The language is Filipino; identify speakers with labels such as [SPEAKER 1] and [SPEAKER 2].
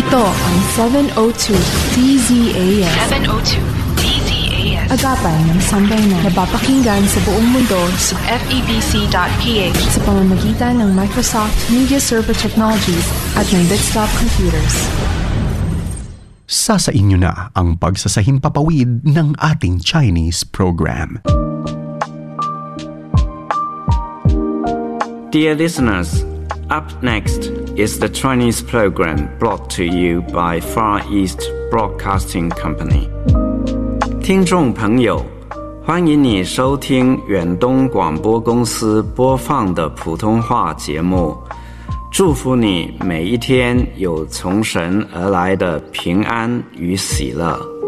[SPEAKER 1] Ito ang 702 DZAS.
[SPEAKER 2] 702 DZAS.
[SPEAKER 1] Agapay ng sambayanan na napapakinggan sa buong mundo
[SPEAKER 2] sa FEBC.ph
[SPEAKER 1] sa pamamagitan ng Microsoft Media Server Technologies at ng Desktop Computers.
[SPEAKER 3] Sa inyo na ang pagsasahimpapawid ng ating Chinese program.
[SPEAKER 4] Dear listeners, up next is the Chinese program brought to you by Far East Broadcasting Company. 听众朋友，欢迎你收听远东广播公司播放的普通话节目。祝福你每一天有从神而来的平安与喜乐。